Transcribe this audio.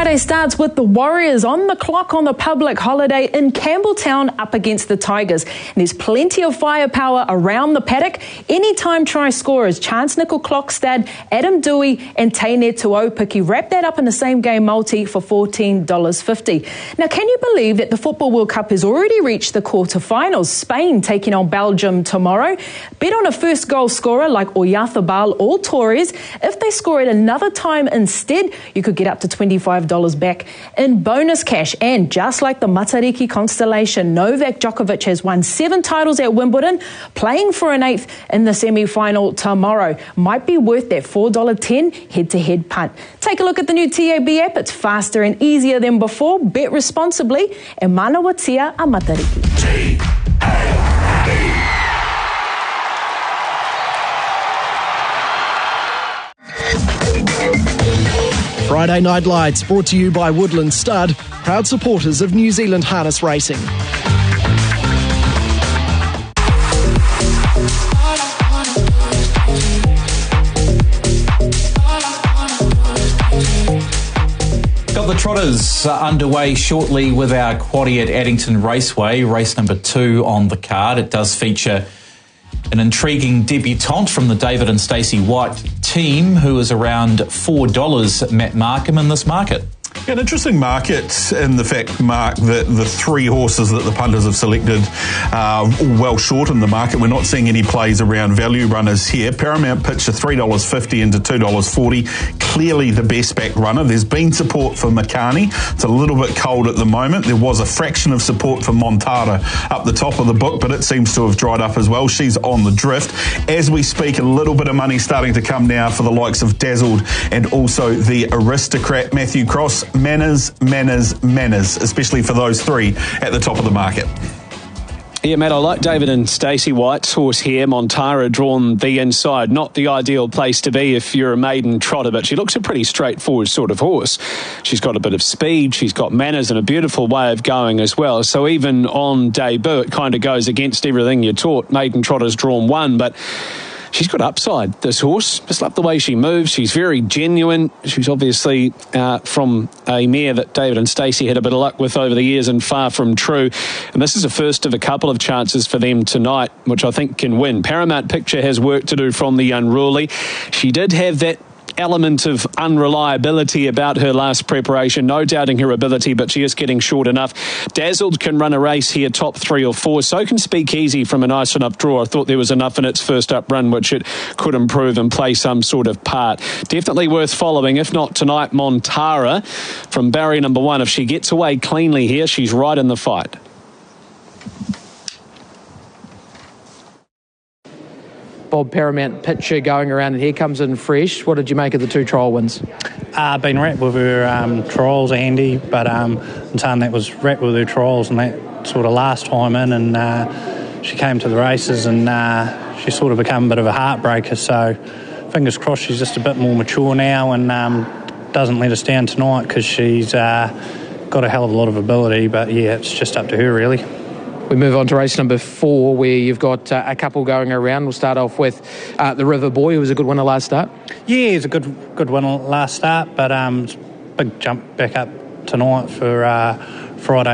Friday starts with the Warriors on the clock on the public holiday in Campbelltown up against the Tigers. And there's plenty of firepower around the paddock. Anytime try scorers Chance Nickel-Klokstad, Adam Dewey and Taine Tuopiki wrap that up in the same game multi for $14.50. Now, can you believe that the Football World Cup has already reached the quarterfinals? Spain taking on Belgium tomorrow. Bet on a first goal scorer like Oyarzabal or Torres. If they score it another time instead, you could get up to $25 back in bonus cash. And just like the Matariki constellation, Novak Djokovic has won 7 titles at Wimbledon, playing for an 8th in the semi-final tomorrow. Might be worth that $4.10 head-to-head punt. Take a look at the new TAB app. It's faster and easier than before. Bet responsibly. E mana watia a Matariki. Friday Night Lights brought to you by Woodland Stud, proud supporters of New Zealand harness racing. Got the Trotters underway shortly with our quaddie at Addington Raceway, race number 2 on the card. It does feature an intriguing debutante from the David and Stacey White team who is around $4, Matt Markham, in this market. An interesting market in the fact, Mark, that the 3 horses that the punters have selected are well short in the market. We're not seeing any plays around value runners here. Paramount Picture $3.50 into $2.40. Clearly the best back runner. There's been support for Makani. It's a little bit cold at the moment. There was a fraction of support for Montara up the top of the book, but it seems to have dried up as well. She's on the drift. As we speak, a little bit of money starting to come now for the likes of Dazzled and also the Aristocrat. Matthew Cross, manners, especially for those 3 at the top of the market. Yeah, Matt, I like David and Stacey White's horse here. Montara drawn the inside. Not the ideal place to be if you're a maiden trotter, but she looks a pretty straightforward sort of horse. She's got a bit of speed, she's got manners and a beautiful way of going as well. So even on debut, it kind of goes against everything you're taught. Maiden trotter's drawn 1, but she's got upside, this horse. Just love the way she moves. She's very genuine. She's obviously from a mare that David and Stacey had a bit of luck with over the years and Far From True. And this is the first of a couple of chances for them tonight, which I think can win. Paramount Picture has work to do from the unruly. She did have that element of unreliability about her last preparation, no doubting her ability, but she is getting short enough. Dazzled can run a race here, top 3 or 4. So can Speak Easy from a nice enough draw. I thought there was enough in its first up run which it could improve and play some sort of part. Definitely worth following. If not tonight, Montara from barrier number 1. If she gets away cleanly here, she's right in the fight. Bob, Paramount Picture going around, and here comes in fresh. What did you make of the 2 trial wins? Been wrapped with her trials, Andy, but saying that was wrapped with her trials and that sort of last time in, and she came to the races and she sort of become a bit of a heartbreaker. So fingers crossed she's just a bit more mature now and doesn't let us down tonight, because she's got a hell of a lot of ability. But yeah, it's just up to her really. We move on to race number 4, where you've got a couple going around. We'll start off with the River Boy, who was a good winner last start. Yeah, he's a good winner last start, but big jump back up tonight for Friday